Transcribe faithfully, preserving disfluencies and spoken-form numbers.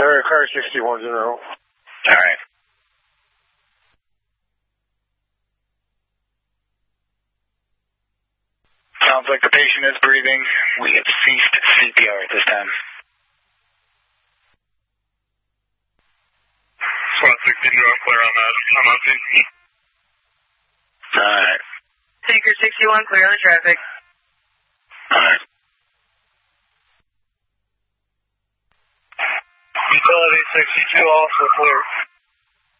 Sir, car sixty-one zero. All right. Sounds like the patient is breathing. We have ceased C P R at this time. SWAT sixteen zero, clear on that. I'm on scene. All right. Taker sixty-one, clear on the traffic. All right. Utility sixty-two, also clear.